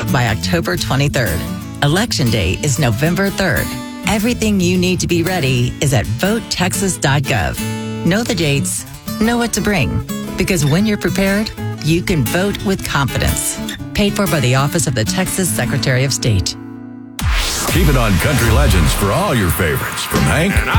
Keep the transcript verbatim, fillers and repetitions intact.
by October twenty-third. Election Day is November third. Everything you need to be ready is at vote texas dot gov. Know the dates, know what to bring, because when you're prepared, you can vote with confidence. Paid for by the Office of the Texas Secretary of State. Keep it on Country Legends for all your favorites, from Hank